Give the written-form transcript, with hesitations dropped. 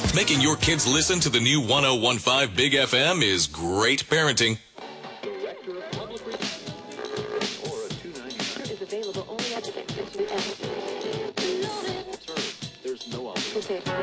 Making your kids listen to the new 1015 Big FM is great parenting. Director of Public Relations or a 299 Is available only at the term. There's no option.